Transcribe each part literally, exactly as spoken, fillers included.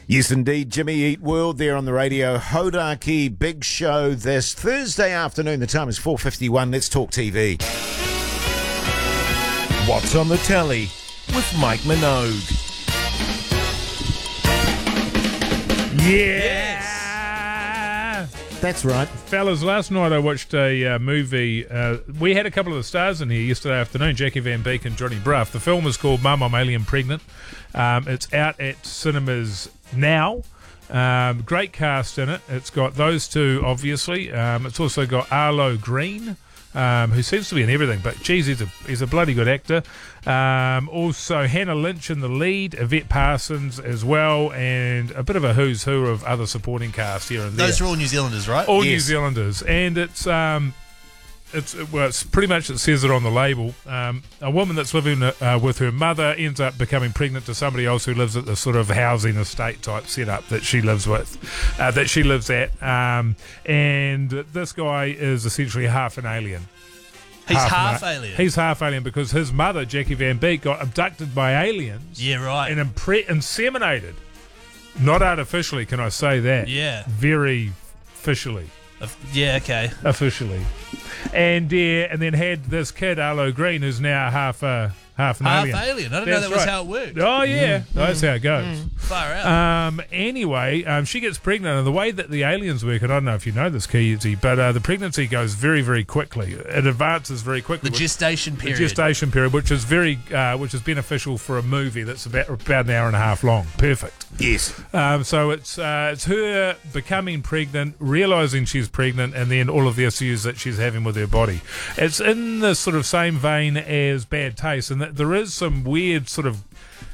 Yes, indeed. Jimmy Eat World there on the radio. Hodaki Big Show this Thursday afternoon. The time is four fifty-one. Let's talk T V. What's on the telly with Mike Minogue. Yeah! That's right. Fellas, last night I watched a uh, movie. Uh, we had a couple of the stars in here yesterday afternoon, Jackie Van Beek and Johnny Bruff. The film is called Mum, I'm Alien Pregnant. Um, it's out at cinemas now. Um, great cast in it. It's got those two, obviously. Um, it's also got Arlo Green, um, who seems to be in everything, but geez, he's a, he's a bloody good actor. Um, also Hannah Lynch in the lead, Yvette Parsons as well, and a bit of a who's who of other supporting cast here and there. Those are all New Zealanders, right? All Yes. New Zealanders, and it's um, it's well, it's pretty much, it says it on the label. Um, a woman that's living uh, with her mother ends up becoming pregnant to somebody else who lives at the sort of housing estate type setup that she lives with, uh, that she lives at, um, and this guy is essentially half an alien. He's an half a- alien. He's half alien because his mother, Jackie Van Beek, got abducted by aliens. Yeah, right. And impre- inseminated. Not artificially, can I say that? Yeah. Very officially. Uh, yeah, okay. Officially. And uh, and then had this kid, Arlo Green, who's now half uh, half an Half alien. alien. I didn't know That's that was right. how it worked. Oh, yeah. That's how it goes. Far out. Um, anyway, um, she gets pregnant, and the way that the aliens work, and I don't know if you know this, Keezy, but uh, the pregnancy goes very, very quickly. It advances very quickly. the gestation The period. gestation period, which is very, uh, which is beneficial for a movie that's about about an hour and a half long. Perfect. Yes. Um, so it's uh, it's her becoming pregnant, realizing she's pregnant, and then all of the issues that she's having with her body. It's in the sort of same vein as Bad Taste, and that there is some weird sort of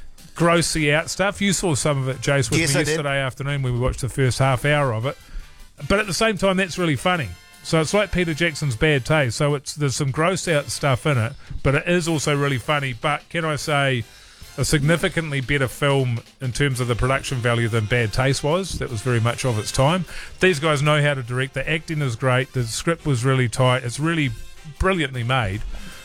grossy out stuff. You saw some of it, Jace, with Yes, me I did. yesterday afternoon when we watched the first half hour of it. But at the same time, that's really funny. So it's like Peter Jackson's Bad Taste. So it's there's some gross out stuff in it, but it is also really funny. But can I say, a significantly better film in terms of the production value than Bad Taste was. That was very much of its time. These guys know how to direct. The acting is great. The script was really tight. It's really brilliantly made.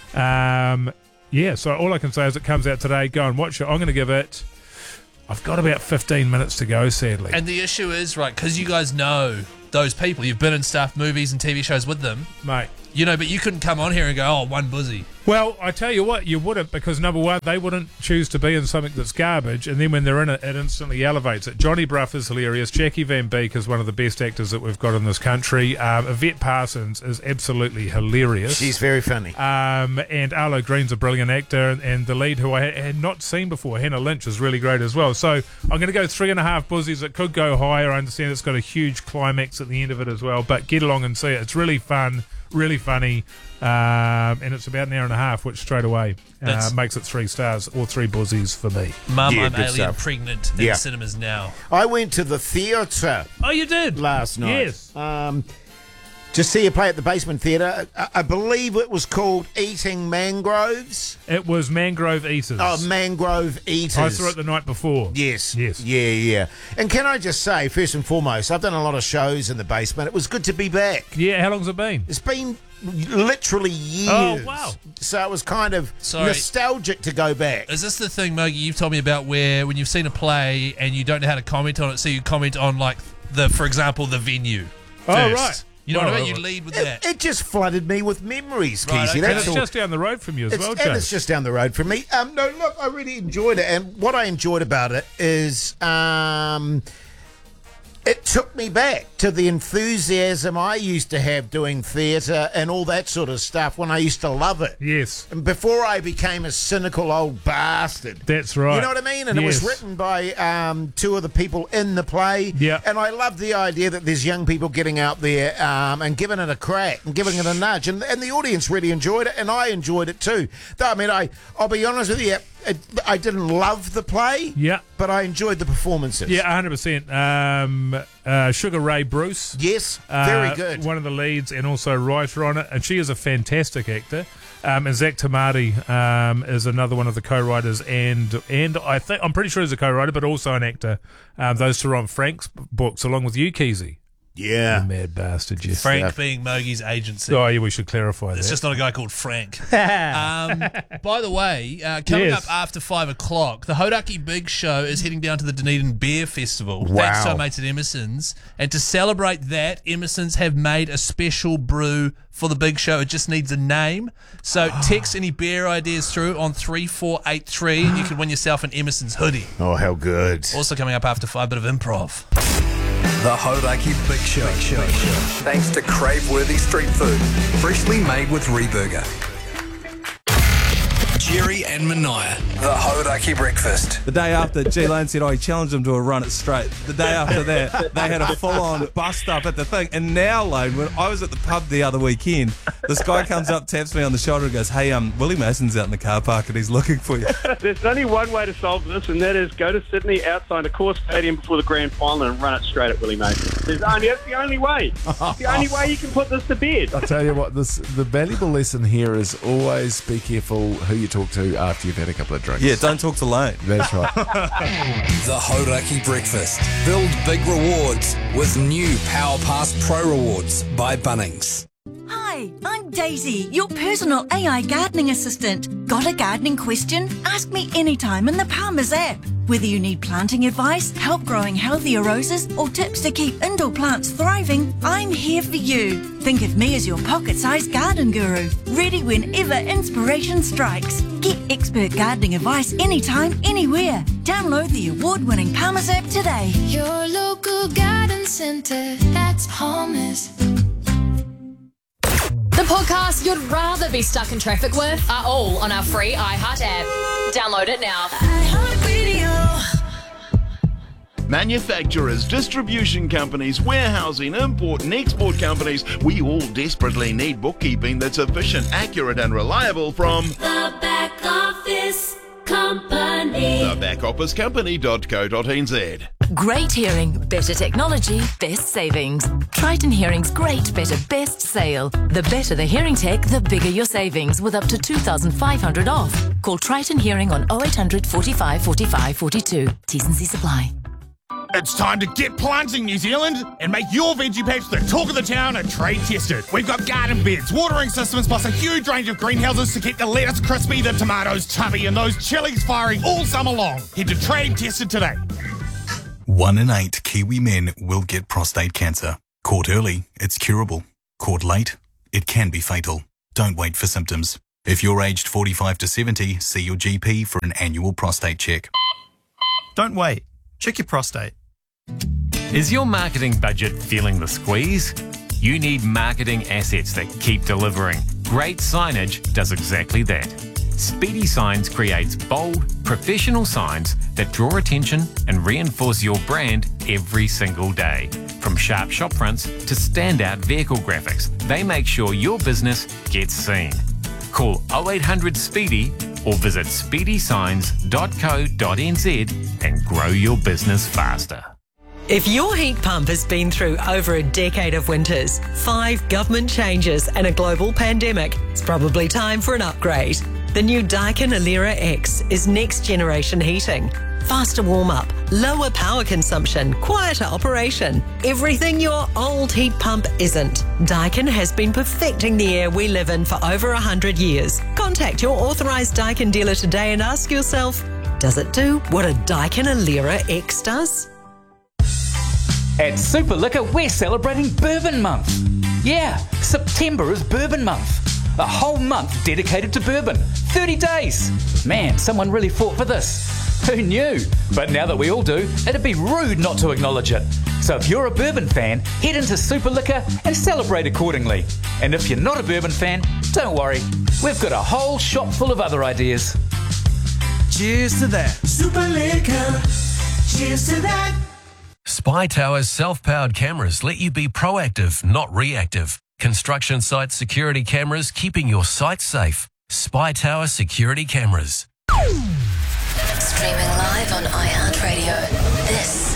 Um, yeah, so all I can say is it comes out today. Go and watch it. I'm going to give it... I've got about fifteen minutes to go, sadly. And the issue is, right, because you guys know those people. You've been in stuff, movies and T V shows with them. Mate. You know, but you couldn't come on here and go, oh, one buzzy. Well, I tell you what, you wouldn't, because number one, they wouldn't choose to be in something that's garbage, and then when they're in it, it instantly elevates it. Johnny Bruff is hilarious. Jackie Van Beek is one of the best actors that we've got in this country. Um, Yvette Parsons is absolutely hilarious. She's very funny. Um, and Arlo Green's a brilliant actor, and, and the lead, who I ha- had not seen before, Hannah Lynch, is really great as well. So I'm going to go three and a half buzzies. It could go higher. I understand it's got a huge climax at the end of it as well, but get along and see it. It's really fun, really funny, um, and it's about an hour and a half, which straight away uh, That's- makes it three stars or three buzzies for me. Mum, Yeah, I'm good alien stuff. pregnant in Yeah. cinemas now. I went to the theatre Oh, you did? last night. Yes. Um, to see a play at the Basement Theatre. I, I believe it was called Eating Mangroves. It was Mangrove Eaters. Oh, Mangrove Eaters. I saw it the night before. Yes. Yes. Yeah, yeah. And can I just say, first and foremost, I've done a lot of shows in the basement. It was good to be back. Yeah, how long's it been? It's been literally years. Oh, wow. So it was kind of Sorry. nostalgic to go back. Is this the thing, Mogi, you've told me about where when you've seen a play and you don't know how to comment on it, so you comment on, like, the, for example, the venue Oh, first. right. You know what I Right, mean? right, You lead with It, that. it just flooded me with memories, Right, Keezy. okay. And That's it's all. just down the road from you as It's, well, and Jace. it's just down the road from me. Um, no, look, I really enjoyed it, and what I enjoyed about it is um, it took me back to the enthusiasm I used to have doing theatre and all that sort of stuff when I used to love it. Yes, And before I became a cynical old bastard. that's right. You know what I mean? And it was Yes. written by um, two of the people in the play. Yeah. And I love the idea that there's young people getting out there um, and giving it a crack and giving it a nudge. And, and the audience really enjoyed it, and I enjoyed it too. Though, I mean, I, I'll be honest with you, it, I didn't love the play, Yeah. but I enjoyed the performances. Yeah, one hundred percent. Um, uh, Sugar Ray Bruce. Yes, uh, very good. One of the leads and also writer on it. And she is a fantastic actor. Um, and Zach Tamati um, is another one of the co-writers. And and I think, I'm pretty sure he's a co-writer, but also an actor. Um, those two are on Frank's books along with you, Keezy. Yeah. Mad bastard, yes. Frank being Mogi's agency. Oh, yeah, we should clarify It's that. just not a guy called Frank. um, by the way, uh, coming Yes. up after five o'clock, the Hodaki Big Show is heading down to the Dunedin Beer Festival. Wow. Thanks to our mates at Emerson's. And to celebrate that, Emerson's have made a special brew for the Big Show. It just needs a name. So text any beer ideas through on three four eight three and you can win yourself an Emerson's hoodie. Oh, how good. Also coming up after five, bit of improv. The Hodaki Big Show. Show. Thanks to crave-worthy street food, freshly made with Reburger. Jerry and Mania. The Hodaki Breakfast. The day after, G Lane said, oh, he challenged him to a run it straight. The day after that, they had a full-on bust-up at the thing. And now, Lane, when I was at the pub the other weekend, this guy comes up, taps me on the shoulder and goes, hey, um, Willie Mason's out in the car park and he's looking for you. There's only one way to solve this, and that is go to Sydney outside a core stadium before the grand final and run it straight at Willie Mason. There's only, that's the only way. It's the only way you can put this to bed. I'll tell you what, this the valuable lesson here is always be careful who you talk to after you've had a couple of drinks. Yeah, don't talk to Lane. That's right. The Hodaki Breakfast. Build big rewards with new Power Pass Pro Rewards by Bunnings. Hi, I'm Daisy, your personal A I gardening assistant. Got a gardening question? Ask me anytime in the Palmer's app. Whether you need planting advice, help growing healthier roses, or tips to keep indoor plants thriving, I'm here for you. Think of me as your pocket-sized garden guru, ready whenever inspiration strikes. Get expert gardening advice anytime, anywhere. Download the award-winning Palmer's app today. Your local garden centre, that's Palmer's. The podcasts you'd rather be stuck in traffic with are all on our free iHeart app. Download it now. Manufacturers, distribution companies, warehousing, import and export companies, we all desperately need bookkeeping that's efficient, accurate and reliable from The Back Office Company. the back office company dot co dot n z. Great hearing, better technology, best savings. Triton Hearing's great, better, best sale. The better the hearing tech, the bigger your savings with up to two thousand five hundred dollars off. Call Triton Hearing on oh eight hundred, forty-five, forty-five, forty-two. T's and C's apply. It's time to get planting, New Zealand, and make your veggie patch the talk of the town and trade tested. We've got garden beds, watering systems, plus a huge range of greenhouses to keep the lettuce crispy, the tomatoes chubby, and those chilies firing all summer long. Head to Trade Tested today. One in eight Kiwi men will get prostate cancer. Caught early, it's curable. Caught late, it can be fatal. Don't wait for symptoms. If you're aged forty-five to seventy, see your G P for an annual prostate check. Don't wait. Check your prostate. Is your marketing budget feeling the squeeze? You need marketing assets that keep delivering. Great signage does exactly that. Speedy Signs creates bold, professional signs that draw attention and reinforce your brand every single day. From sharp shop fronts to standout vehicle graphics, they make sure your business gets seen. Call oh eight hundred SPEEDY or visit speedy signs dot co dot n z and grow your business faster. If your heat pump has been through over a decade of winters, five government changes and a global pandemic, it's probably time for an upgrade. The new Daikin Alera X is next generation heating. Faster warm-up, lower power consumption, quieter operation. Everything your old heat pump isn't. Daikin has been perfecting the air we live in for over one hundred years. Contact your authorised Daikin dealer today and ask yourself, does it do what a Daikin Alera X does? At Super Liquor, we're celebrating Bourbon Month. Yeah, September is Bourbon Month. A whole month dedicated to bourbon. thirty days. Man, someone really fought for this. Who knew? But now that we all do, it'd be rude not to acknowledge it. So if you're a bourbon fan, head into Super Liquor and celebrate accordingly. And if you're not a bourbon fan, don't worry. We've got a whole shop full of other ideas. Cheers to that. Super Liquor. Cheers to that. Spy Tower's self-powered cameras let you be proactive, not reactive. Construction site security cameras keeping your site safe. Spy Tower security cameras. Streaming live on iHeartRadio. This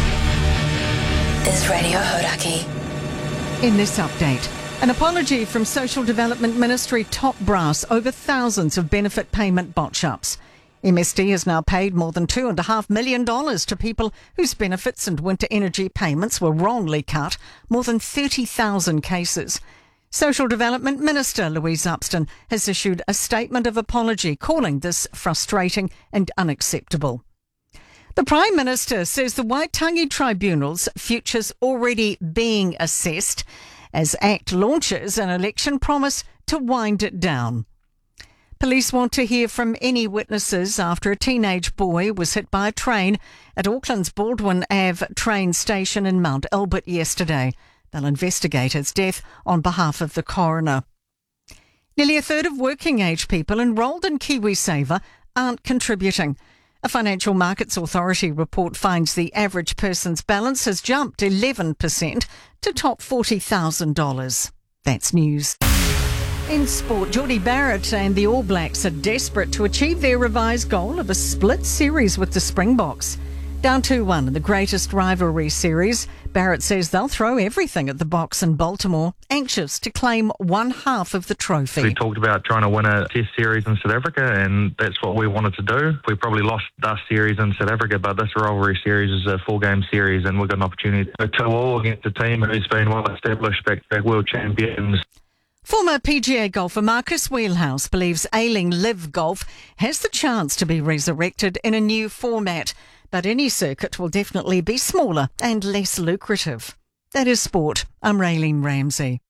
is Radio Hodaki. In this update, an apology from Social Development Ministry top brass over thousands of benefit payment botch-ups. M S D has now paid more than two point five million dollars to people whose benefits and winter energy payments were wrongly cut, more than thirty thousand cases. Social Development Minister Louise Upston has issued a statement of apology calling this frustrating and unacceptable. The Prime Minister says the Waitangi Tribunal's future's already being assessed as ACT launches an election promise to wind it down. Police want to hear from any witnesses after a teenage boy was hit by a train at Auckland's Baldwin Avenue train station in Mount Albert yesterday. They'll investigate his death on behalf of the coroner. Nearly a third of working-age people enrolled in KiwiSaver aren't contributing. A Financial Markets Authority report finds the average person's balance has jumped eleven percent to top forty thousand dollars. That's news. In sport, Geordie Barrett and the All Blacks are desperate to achieve their revised goal of a split series with the Springboks. Down two one in the greatest rivalry series, Barrett says they'll throw everything at the Boks in Baltimore, anxious to claim one half of the trophy. We talked about trying to win a test series in South Africa, and that's what we wanted to do. We probably lost that series in South Africa, but this rivalry series is a four-game series, and we've got an opportunity to go all against a team who's been well-established, back-to-back world champions. Former P G A golfer Marcus Wheelhouse believes Ailing Live Golf has the chance to be resurrected in a new format, but any circuit will definitely be smaller and less lucrative. That is sport. I'm Raylene Ramsey.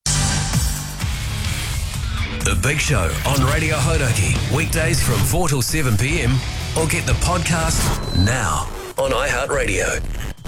The Big Show on Radio Hauraki, weekdays from four till seven p m, or get the podcast now on iHeartRadio.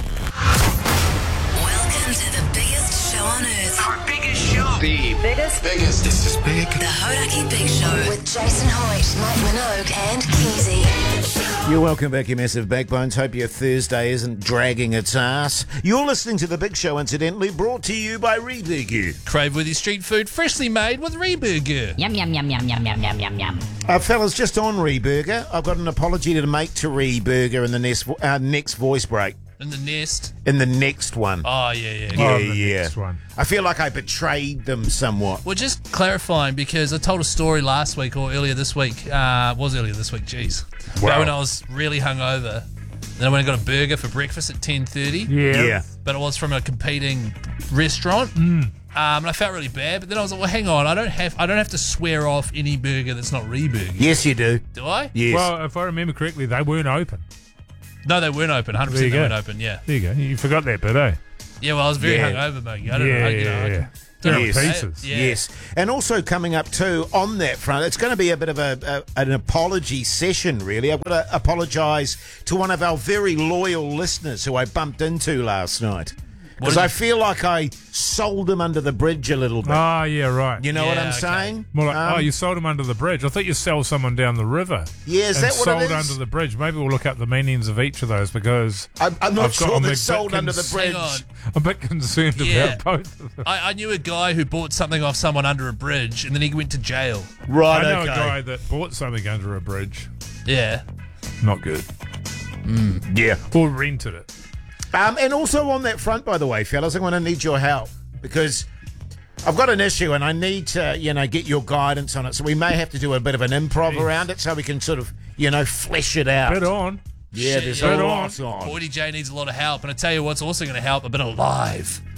Welcome to the biggest show on earth. Our biggest show. The biggest. Biggest. This is big. The Hauraki Big Show with Jason Hoyt, Mike Minogue, and Keezy. You're welcome back, you massive backbones. Hope your Thursday isn't dragging its ass. You're listening to The Big Show, incidentally, brought to you by Reburger. Crave worthy street food, freshly made with Reburger. Yum, yum, yum, yum, yum, yum, yum, yum, yum. Uh, fellas, just on Reburger, I've got an apology to make to Reburger in the next, uh, next voice break. In the nest? In the next one. Oh, yeah, yeah. Yeah, Oh, yeah. the next one. I feel like I betrayed them somewhat. Well, just clarifying, because I told a story last week or earlier this week. Uh, was earlier this week, jeez. Wow. About when I was really hungover. Then I went and got a burger for breakfast at ten thirty. Yeah. Yeah. But it was from a competing restaurant. Mm. Um, and I felt really bad. But then I was like, well, hang on. I don't have I don't have to swear off any burger that's not Reburger. Yes, you do. Do I? Yes. Well, if I remember correctly, they weren't open. No, they weren't open. one hundred There you percent they go. weren't open, yeah. There you go. You forgot that bit, eh? Yeah, well, I was very Yeah. hungover, mate. I don't yeah, know. I, you yeah, know, I yeah. can- They're don't in know, pieces. Yeah. Yes. And also coming up too on that front, it's going to be a bit of a, a an apology session, really. I've got to apologise to one of our very loyal listeners who I bumped into last night. Because did I you- feel like I sold him under the bridge a little bit. Ah, yeah, right. You know what I'm saying? More like, Um, oh, you sold them under the bridge. I thought you sell someone down the river. Yeah, is and that what it sold is? under the bridge. Maybe we'll look up the meanings of each of those because I'm, I'm not I've got- sure I'm a that bit sold under the cons- bridge. Hang on. I'm a bit concerned Yeah. about both of them. I, I knew a guy who bought something off someone under a bridge and then he went to jail. Right, I know okay. a guy that bought something under a bridge. Yeah. Not good. Yeah. Or rented it. Um, and also on that front, by the way, fellas, I'm going to need your help because I've got an issue and I need to, you know, get your guidance on it. So we may have to do a bit of an improv around it so we can sort of, you know, flesh it out. Bit on. Yeah, Shit, there's yeah. a lot on. Boydie J needs a lot of help. And I tell you what's also going to help, a bit of live.